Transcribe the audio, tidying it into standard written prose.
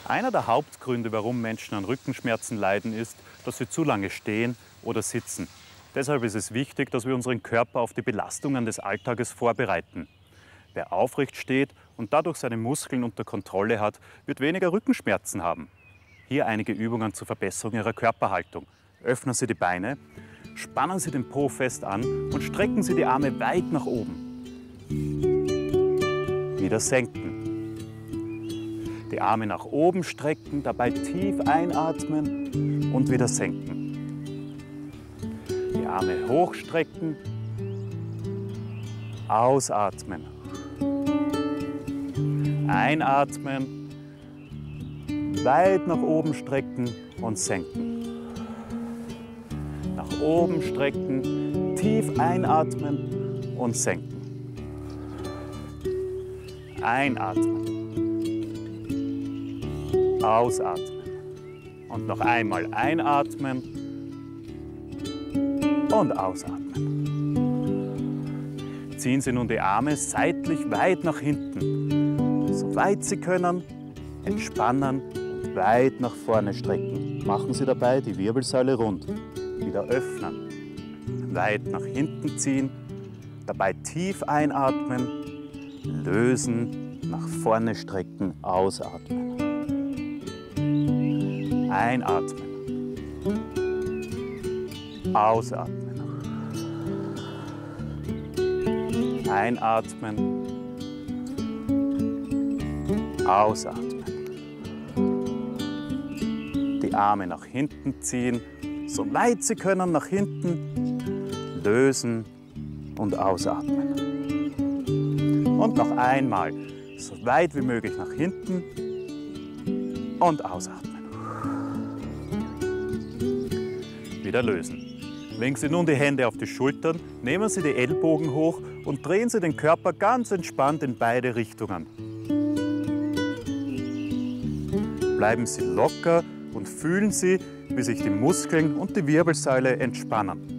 Einer der Hauptgründe, warum Menschen an Rückenschmerzen leiden, ist, dass sie zu lange stehen oder sitzen. Deshalb ist es wichtig, dass wir unseren Körper auf die Belastungen des Alltages vorbereiten. Wer aufrecht steht und dadurch seine Muskeln unter Kontrolle hat, wird weniger Rückenschmerzen haben. Hier einige Übungen zur Verbesserung Ihrer Körperhaltung. Öffnen Sie die Beine, spannen Sie den Po fest an und strecken Sie die Arme weit nach oben. Wieder senken. Die Arme nach oben strecken, dabei tief einatmen und wieder senken. Die Arme hochstrecken, ausatmen. Einatmen, weit nach oben strecken und senken. Nach oben strecken, tief einatmen und senken. Einatmen. Ausatmen. Und noch einmal einatmen und ausatmen. Ziehen Sie nun die Arme seitlich weit nach hinten. So weit Sie können, entspannen und weit nach vorne strecken. Machen Sie dabei die Wirbelsäule rund. Wieder öffnen. Weit nach hinten ziehen. Dabei tief einatmen. Lösen, nach vorne strecken, ausatmen. Einatmen. Ausatmen. Einatmen. Ausatmen. Die Arme nach hinten ziehen, so weit Sie können nach hinten, lösen und ausatmen. Und noch einmal, so weit wie möglich nach hinten und ausatmen. Wieder lösen. Legen Sie nun die Hände auf die Schultern, nehmen Sie die Ellbogen hoch und drehen Sie den Körper ganz entspannt in beide Richtungen. Bleiben Sie locker und fühlen Sie, wie sich die Muskeln und die Wirbelsäule entspannen.